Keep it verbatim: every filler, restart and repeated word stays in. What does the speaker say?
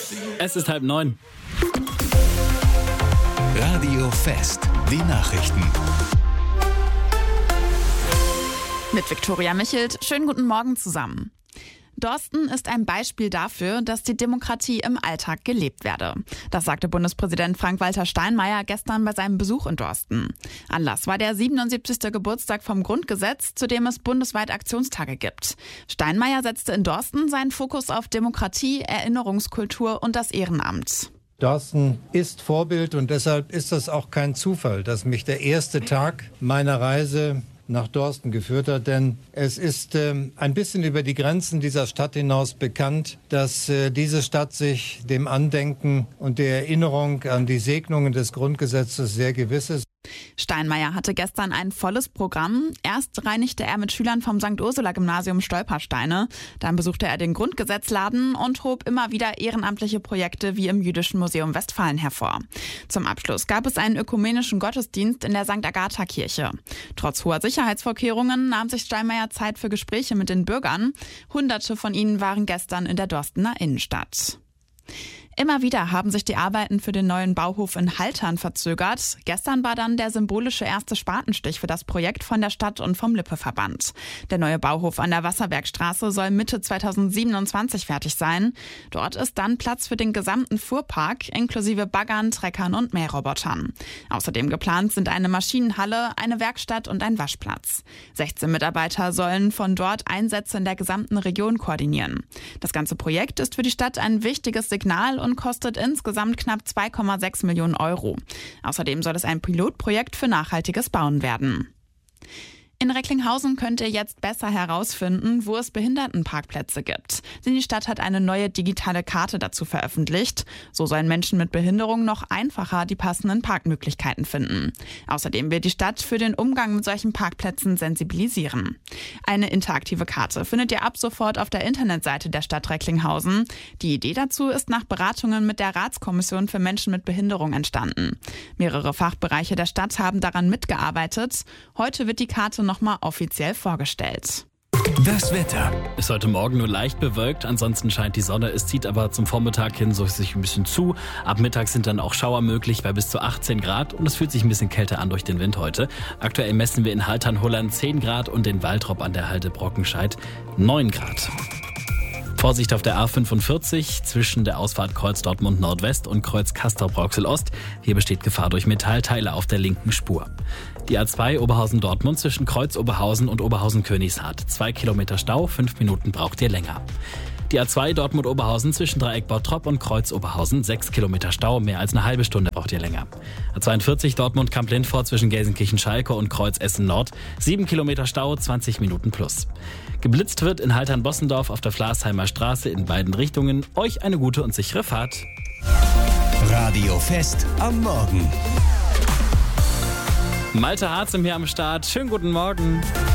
Es ist halb neun. Radio Fest, die Nachrichten. Mit Viktoria Michelt. Schönen guten Morgen zusammen. Dorsten ist ein Beispiel dafür, dass die Demokratie im Alltag gelebt werde. Das sagte Bundespräsident Frank-Walter Steinmeier gestern bei seinem Besuch in Dorsten. Anlass war der siebenundsiebzigste Geburtstag vom Grundgesetz, zu dem es bundesweit Aktionstage gibt. Steinmeier setzte in Dorsten seinen Fokus auf Demokratie, Erinnerungskultur und das Ehrenamt. Dorsten ist Vorbild und deshalb ist das auch kein Zufall, dass mich der erste Tag meiner Reise nach Dorsten geführt hat, denn es ist ähm, ein bisschen über die Grenzen dieser Stadt hinaus bekannt, dass äh, diese Stadt sich dem Andenken und der Erinnerung an die Segnungen des Grundgesetzes sehr gewiss ist. Steinmeier hatte gestern ein volles Programm. Erst reinigte er mit Schülern vom Sankt Ursula Gymnasium Stolpersteine. Dann besuchte er den Grundgesetzladen und hob immer wieder ehrenamtliche Projekte wie im Jüdischen Museum Westfalen hervor. Zum Abschluss gab es einen ökumenischen Gottesdienst in der Sankt Agatha Kirche. Trotz hoher Sicherheitsvorkehrungen nahm sich Steinmeier Zeit für Gespräche mit den Bürgern. Hunderte von ihnen waren gestern in der Dorstener Innenstadt. Immer wieder haben sich die Arbeiten für den neuen Bauhof in Haltern verzögert. Gestern war dann der symbolische erste Spatenstich für das Projekt von der Stadt und vom Lippe-Verband. Der neue Bauhof an der Wasserwerkstraße soll Mitte zweitausendsiebenundzwanzig fertig sein. Dort ist dann Platz für den gesamten Fuhrpark, inklusive Baggern, Treckern und Mährobotern. Außerdem geplant sind eine Maschinenhalle, eine Werkstatt und ein Waschplatz. sechzehn Mitarbeiter sollen von dort Einsätze in der gesamten Region koordinieren. Das ganze Projekt ist für die Stadt ein wichtiges Signal und und kostet insgesamt knapp zwei Komma sechs Millionen Euro. Außerdem soll es ein Pilotprojekt für nachhaltiges Bauen werden. In Recklinghausen könnt ihr jetzt besser herausfinden, wo es Behindertenparkplätze gibt. Denn die Stadt hat eine neue digitale Karte dazu veröffentlicht. So sollen Menschen mit Behinderung noch einfacher die passenden Parkmöglichkeiten finden. Außerdem will die Stadt für den Umgang mit solchen Parkplätzen sensibilisieren. Eine interaktive Karte findet ihr ab sofort auf der Internetseite der Stadt Recklinghausen. Die Idee dazu ist nach Beratungen mit der Ratskommission für Menschen mit Behinderung entstanden. Mehrere Fachbereiche der Stadt haben daran mitgearbeitet. Heute wird die Karte nochmal offiziell vorgestellt. Das Wetter. Ist heute Morgen nur leicht bewölkt, ansonsten scheint die Sonne. Es zieht aber zum Vormittag hin so sich ein bisschen zu. Ab Mittag sind dann auch Schauer möglich bei bis zu achtzehn Grad und es fühlt sich ein bisschen kälter an durch den Wind heute. Aktuell messen wir in Haltern-Hullern zehn Grad und in Waltrop an der Halde Brockenscheid neun Grad. Vorsicht auf der A fünfundvierzig zwischen der Ausfahrt Kreuz Dortmund Nordwest und Kreuz Castrop-Rauxel Ost. Hier besteht Gefahr durch Metallteile auf der linken Spur. Die A zwei Oberhausen-Dortmund zwischen Kreuz Oberhausen und Oberhausen-Königshardt. Zwei Kilometer Stau, fünf Minuten braucht ihr länger. Die A zwei Dortmund-Oberhausen zwischen Dreieck Bottrop und Kreuz Oberhausen. Sechs Kilometer Stau, mehr als eine halbe Stunde braucht ihr länger. A zweiundvierzig Dortmund-Kamp-Lindfort zwischen Gelsenkirchen-Schalke und Kreuz Essen-Nord. Sieben Kilometer Stau, zwanzig Minuten plus. Geblitzt wird in Haltern-Bossendorf auf der Flasheimer Straße in beiden Richtungen. Euch eine gute und sichere Fahrt. Radio Fest am Morgen. Malte Harzim hier am Start. Schönen guten Morgen.